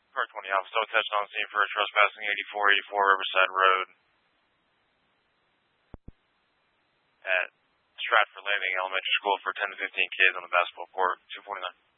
Car 20 Alpha, still attention on scene for trespassing 8484 Riverside Road at Stratford Landing Elementary School for 10 to 15 kids on the basketball court, 249.